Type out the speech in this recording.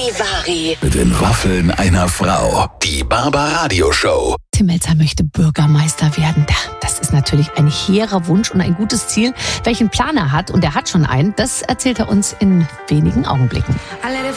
Charivari. Mit den Waffeln einer Frau. Die Barbaradio-Show. Tim Melzer möchte Bürgermeister werden. Das ist natürlich ein hehrer Wunsch und ein gutes Ziel. Welchen Plan er hat, und er hat schon einen, das erzählt er uns in wenigen Augenblicken.